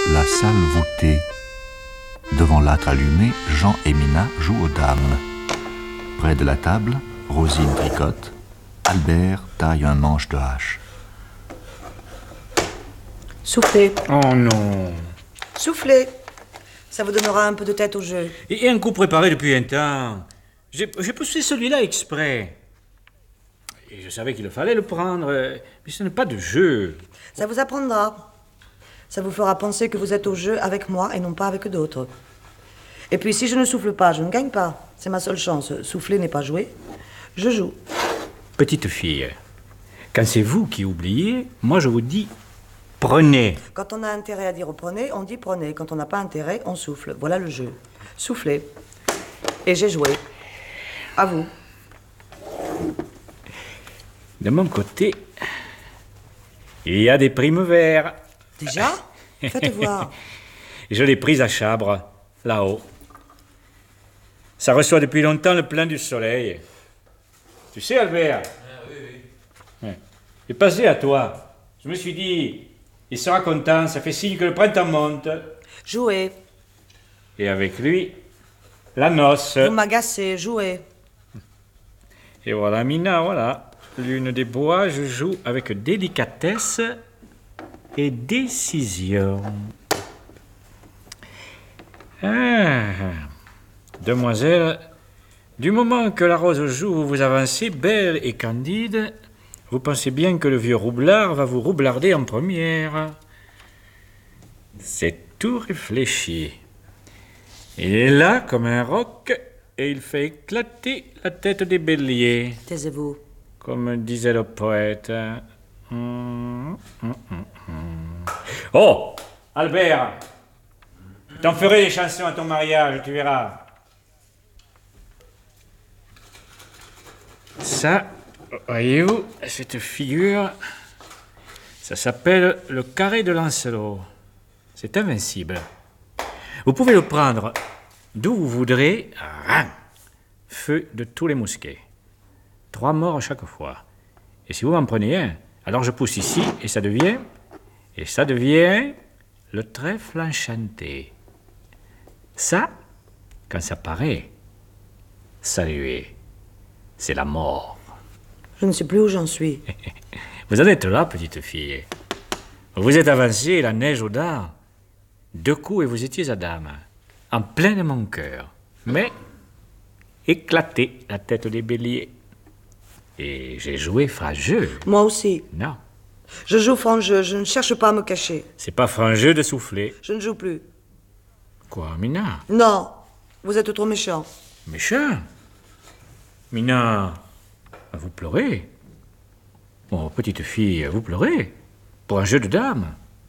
La salle voûtée. Devant l'âtre allumé, Jean et Mina jouent aux dames. Près de la table, Rosine tricote. Albert taille un manche de hache. Soufflez. Oh non. Soufflez. Ça vous donnera un peu de tête au jeu. Et un coup préparé depuis un temps. J'ai poussé celui-là exprès. Et je savais qu'il fallait le prendre, mais ce n'est pas de jeu. Ça vous apprendra. Ça vous fera penser que vous êtes au jeu avec moi et non pas avec d'autres. Et puis si je ne souffle pas, je ne gagne pas. C'est ma seule chance. Souffler n'est pas jouer. Je joue. Petite fille, quand c'est vous qui oubliez, moi je vous dis prenez. Quand on a intérêt à dire prenez, on dit prenez. Quand on n'a pas intérêt, on souffle. Voilà le jeu. Soufflez. Et j'ai joué. À vous. De mon côté, il y a des primes verts. Déjà? Faites voir. Je l'ai prise à Chabre, là-haut. Ça reçoit depuis longtemps le plein du soleil. Tu sais, Albert? Oui. J'ai passé à toi. Je me suis dit, il sera content, ça fait signe que le printemps monte. Jouez. Et avec lui, la noce. Vous m'agacez, jouez. Et voilà, Mina, voilà. Lune des bois, je joue avec délicatesse et décision. Demoiselle, du moment que la rose joue, vous vous avancez belle et candide, vous pensez bien que le vieux roublard va vous roublarder en première. C'est tout réfléchi. Il est là comme un roc et il fait éclater la tête des béliers. Taisez-vous. Comme disait le poète. Oh, Albert, t'en ferai des chansons à ton mariage, tu verras. Ça, voyez-vous, cette figure, ça s'appelle le carré de Lancelot. C'est invincible. Vous pouvez le prendre d'où vous voudrez. Feu de tous les mousquets. 3 morts à chaque fois. Et si vous m'en prenez un, alors je pousse ici et ça devient le trèfle enchanté. Ça, quand ça paraît, saluez, c'est la mort. Je ne sais plus où j'en suis. Vous en êtes là, petite fille. Vous êtes avancée, la neige aux dents. 2 coups et vous étiez à dame, en plein de mon cœur. Mais, éclaté la tête des béliers. Et j'ai joué franc-jeu. Moi aussi. Non. Je joue franc-jeu, je ne cherche pas à me cacher. C'est pas franc-jeu de souffler. Je ne joue plus. Quoi, Mina? Non, vous êtes trop méchant. Méchant? Mina, vous pleurez? Oh, petite fille, vous pleurez? Pour un jeu de dames?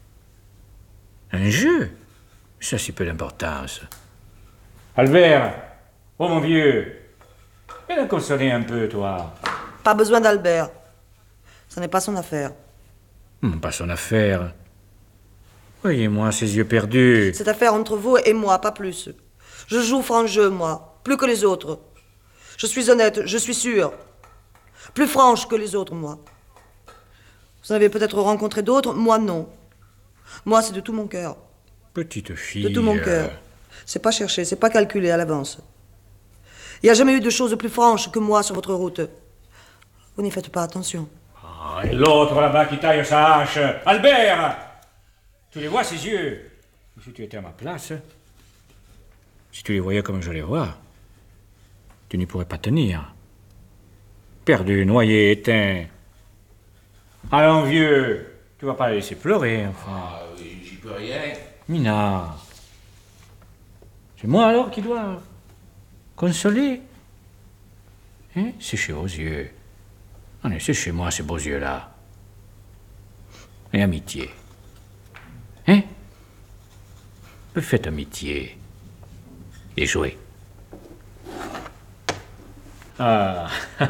Un jeu? Ça, c'est peu d'importance. Albert! Oh, mon vieux! Viens consoler un peu, toi. Pas besoin d'Albert. Ce n'est pas son affaire. Pas son affaire. Voyez-moi ces yeux perdus. Cette affaire entre vous et moi, pas plus. Je joue franc-jeu, moi, plus que les autres. Je suis honnête, je suis sûre. Plus franche que les autres, moi. Vous en avez peut-être rencontré d'autres, moi non. Moi, c'est de tout mon cœur. Petite fille... De tout mon cœur. C'est pas cherché, c'est pas calculé à l'avance. Il n'y a jamais eu de choses plus franches que moi sur votre route. Vous n'y faites pas attention. Ah, et l'autre là-bas qui taille sa hache. Albert! Tu les vois, ces yeux? Si tu étais à ma place, si tu les voyais comme je les vois, tu n'y pourrais pas tenir. Perdu, noyé, éteint. Allons, vieux, tu vas pas la laisser pleurer, enfin. Ah oui, j'y peux rien. Mina, c'est moi alors qui dois consoler? Hein? Séchez vos yeux. Allez, séchez moi ces beaux yeux-là. Et amitié. Hein? Faites amitié. Et jouez. Ah,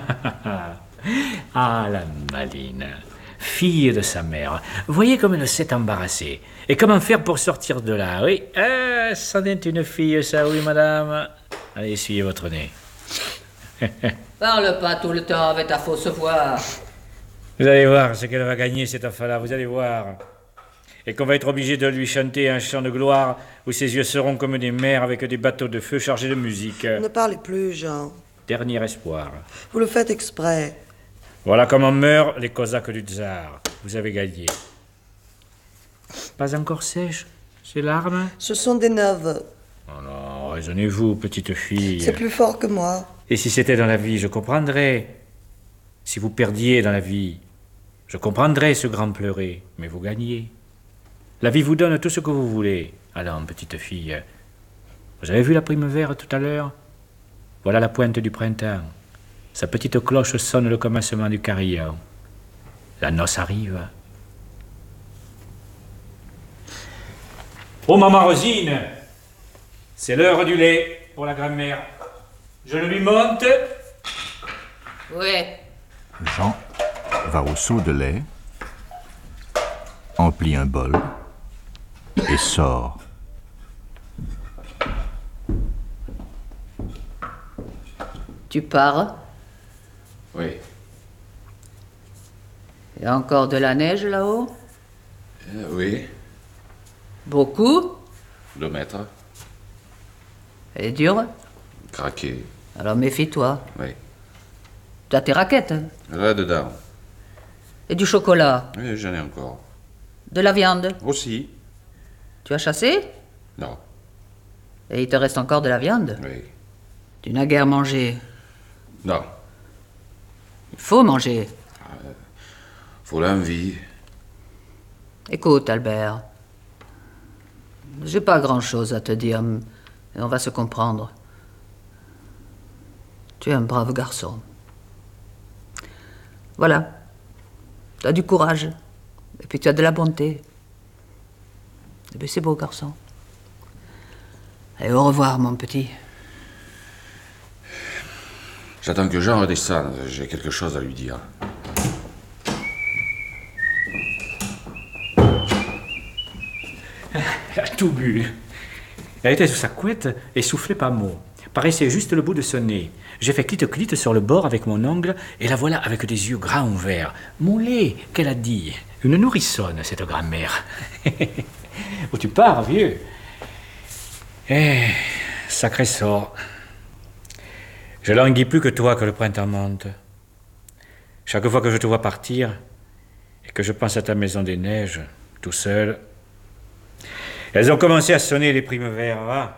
ah, la maline. Fille de sa mère. Voyez comme elle s'est embarrassée. Et comment faire pour sortir de là, oui? Ah, c'en est une fille, ça, oui, madame. Allez, essuyez votre nez. Parle pas tout le temps avec ta fausse voix. Vous allez voir ce qu'elle va gagner, cette affaire-là, vous allez voir. et qu'on va être obligé de lui chanter un chant de gloire où ses yeux seront comme des mers avec des bateaux de feu chargés de musique. Ne parlez plus, Jean. Dernier espoir. Vous le faites exprès. Voilà comment meurent les Cosaques du tsar. Vous avez gagné. Pas encore sèche, ces larmes? Ce sont des neuves. Oh non, raisonnez-vous, petite fille. C'est plus fort que moi. Et si c'était dans la vie, je comprendrais. Si vous perdiez dans la vie, je comprendrais ce grand pleurer, mais vous gagnez. La vie vous donne tout ce que vous voulez. Allons, petite fille. Vous avez vu la primavera tout à l'heure? Voilà la pointe du printemps. Sa petite cloche sonne le commencement du carillon. La noce arrive. Oh, maman Rosine, c'est l'heure du lait pour la grand-mère. Je le lui monte. Ouais. Jean va au seau de lait, emplit un bol et sort. Tu pars? Oui. Il y a encore de la neige là-haut? Oui. Beaucoup? 2 mètres. Elle est dure? Craqué. Alors méfie-toi. Oui. T'as tes raquettes, hein? Là-dedans. Et du chocolat? Oui, j'en ai encore. De la viande? Aussi? Tu as chassé? Non. Et il te reste encore de la viande? Oui. Tu n'as guère mangé. Non. Il faut manger. Faut l'envie. Écoute, Albert. J'ai pas grand-chose à te dire, mais on va se comprendre. Tu es un brave garçon. Voilà. Tu as du courage. Et puis tu as de la bonté. Eh bien, c'est beau, garçon. Allez, au revoir, mon petit. J'attends que Jean redescende. J'ai quelque chose à lui dire. Elle a tout bu. Elle était sous sa couette et soufflait pas mot. Paraissait juste le bout de son nez. J'ai fait clite-clite sur le bord avec mon ongle et la voilà avec des yeux grands ouverts. Mon lait, qu'elle a dit. Une nourrissonne, cette grand-mère. Où tu pars, vieux? Eh, sacré sort. Je languis plus que toi que le printemps monte. Chaque fois que je te vois partir et que je pense à ta maison des neiges, tout seul, elles ont commencé à sonner les primevères, va.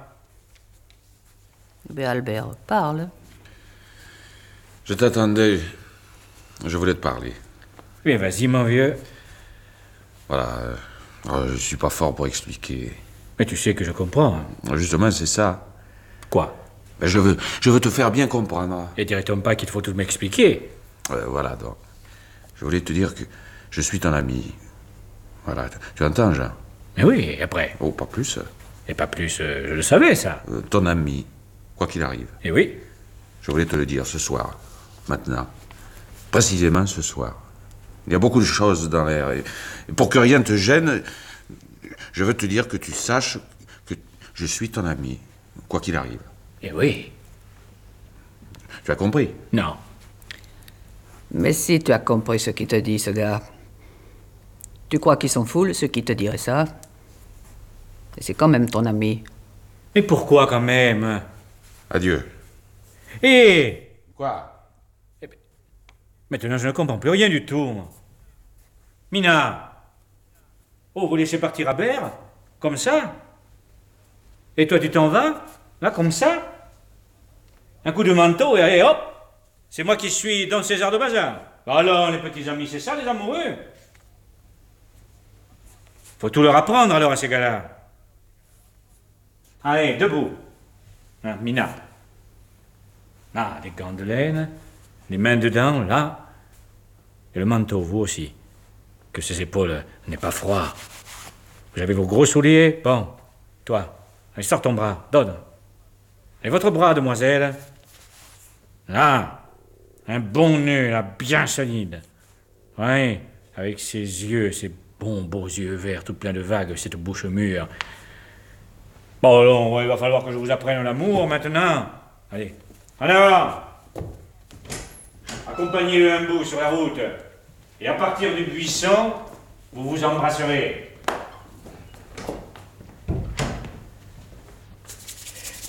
Ben Albert, parle. Je t'attendais. Je voulais te parler. Bien, vas-y, mon vieux. Voilà. Je suis pas fort pour expliquer. Mais tu sais que je comprends. Justement, c'est ça. Quoi? Ben, je veux te faire bien comprendre. Et dirait-on pas qu'il faut tout m'expliquer? Voilà, donc. Je voulais te dire que je suis ton ami. Voilà. Tu entends, Jean? Mais oui, et après? Oh, pas plus. Et pas plus, je le savais, ça. Ton ami, quoi qu'il arrive. Et oui. Je voulais te le dire ce soir, maintenant. Précisément ce soir. Il y a beaucoup de choses dans l'air. Et pour que rien te gêne, je veux te dire que tu saches que je suis ton ami, quoi qu'il arrive. Et oui. Tu as compris? Non. Mais si tu as compris ce qu'il te dit, ce gars, tu crois qu'ils sont foules, ceux qui te diraient ça? Et c'est quand même ton ami. Mais pourquoi, quand même? Adieu. Hé! Quoi? Maintenant, je ne comprends plus rien du tout. Mina! Oh, vous laissez partir Albert? Comme ça? Et toi, tu t'en vas? Là, comme ça? Un coup de manteau et allez, hop! C'est moi qui suis Don César de Bazin. Alors, les petits amis, c'est ça, les amoureux? Faut tout leur apprendre, alors, à ces gars-là. Allez, debout. Hein, Mina. Ah, des gants de laine, les mains dedans, là. Et le manteau, vous aussi. Que ses épaules n'aient pas froid. Vous avez vos gros souliers? Bon. Toi, allez, sors ton bras, donne. Et votre bras, demoiselle? Là. Un bon nœud, là, bien solide. Oui, avec ses yeux, ses bons beaux yeux verts, tout pleins de vagues, cette bouche mûre. Bon, alors, il va falloir que je vous apprenne l'amour, maintenant. Allez, en avant. Accompagnez-le un bout sur la route. Et à partir du buisson, vous vous embrasserez.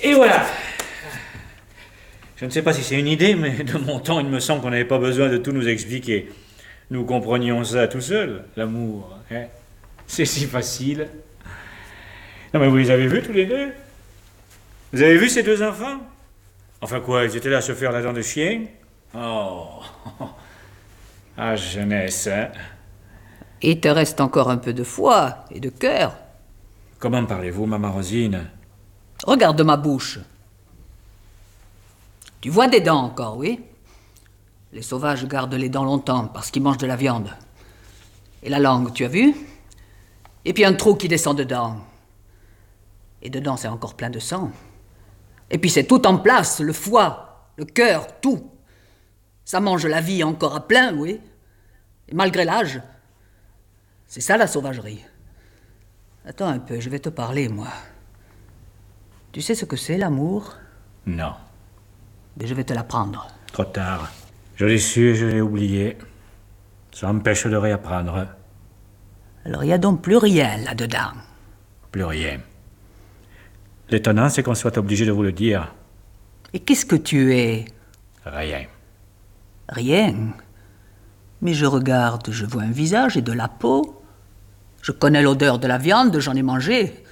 Et voilà. Je ne sais pas si c'est une idée, mais de mon temps, il me semble qu'on n'avait pas besoin de tout nous expliquer. Nous comprenions ça tout seuls, l'amour. Hein. C'est si facile. Non mais vous les avez vus tous les deux? Vous avez vu ces deux enfants? Enfin quoi, ils étaient là à se faire la dent de chien? Oh. Ah, jeunesse, hein. Il te reste encore un peu de foi et de cœur. Comment parlez-vous, maman Rosine? Regarde ma bouche. Tu vois des dents encore, oui? Les sauvages gardent les dents longtemps parce qu'ils mangent de la viande. Et la langue, tu as vu? Et puis un trou qui descend dedans. Et dedans, c'est encore plein de sang. Et puis c'est tout en place, le foie, le cœur, tout. Ça mange la vie encore à plein, oui. Et malgré l'âge, c'est ça la sauvagerie. Attends un peu, je vais te parler, moi. Tu sais ce que c'est, l'amour? Non. Mais je vais te l'apprendre. Trop tard. Je l'ai su et je l'ai oublié. Ça empêche de réapprendre. Alors il n'y a donc plus rien là-dedans. Plus rien. L'étonnant, c'est qu'on soit obligé de vous le dire. Et qu'est-ce que tu es? Rien. Rien. Mais je regarde, je vois un visage et de la peau. Je connais l'odeur de la viande, j'en ai mangé.